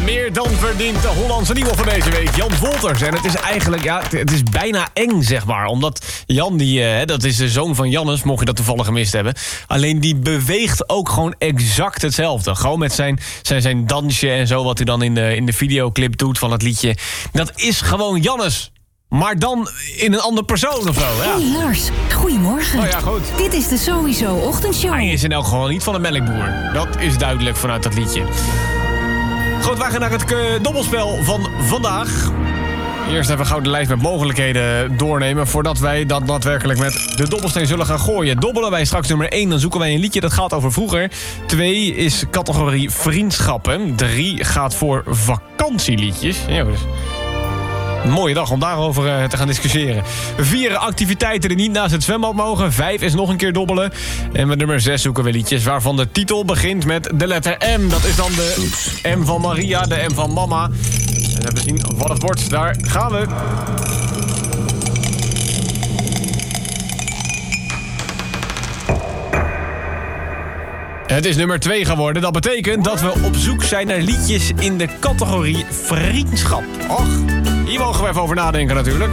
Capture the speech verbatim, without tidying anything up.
Meer dan verdient de Hollandse nieuwe van deze week, Jan Wolters. En het is eigenlijk, ja, het is bijna eng, zeg maar. Omdat Jan, die, uh, dat is de zoon van Jannes, mocht je dat toevallig gemist hebben. Alleen die beweegt ook gewoon exact hetzelfde. Gewoon met zijn, zijn, zijn dansje en zo, wat hij dan in de, in de videoclip doet van het liedje. Dat is gewoon Jannes. Maar dan in een andere persoon of zo. Ja. Hey Lars, goedemorgen. Oh ja, goed. Dit is de Sowieso Ochtendshow. Hij is in elk geval niet van een melkboer. Dat is duidelijk vanuit dat liedje. Goed, wij gaan naar het uh, dobbelspel van vandaag. Eerst even gauw de lijst met mogelijkheden doornemen, voordat wij dat daadwerkelijk met de dobbelsteen zullen gaan gooien. Dobbelen wij straks nummer één, dan zoeken wij een liedje dat gaat over vroeger. twee is categorie vriendschappen. drie gaat voor vakantieliedjes. Ja, dus een mooie dag om daarover uh, te gaan discussiëren. vier activiteiten die niet naast het zwembad mogen. vijf is nog een keer dobbelen. En met nummer zes zoeken we liedjes waarvan de titel begint met de letter M. Dat is dan de M van Maria, de M van mama. En even zien wat het wordt. Daar gaan we. Het is nummer twee geworden. Dat betekent dat we op zoek zijn naar liedjes in de categorie vriendschap. Och, hier mogen we even over nadenken natuurlijk.